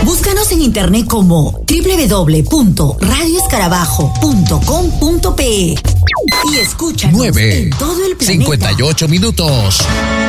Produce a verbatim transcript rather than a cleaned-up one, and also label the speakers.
Speaker 1: Búscanos en internet como doble u doble u doble u punto radio escarabajo punto com punto pe y escúchanos
Speaker 2: nueve,
Speaker 1: en todo el planeta.
Speaker 2: cincuenta y ocho minutos.